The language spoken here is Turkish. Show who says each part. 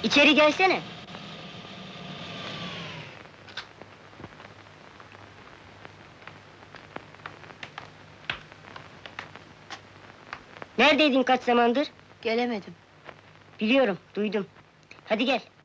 Speaker 1: İçeri gelsene. Neredeydin kaç zamandır?
Speaker 2: Gelemedim.
Speaker 1: Biliyorum, duydum. Hadi gel.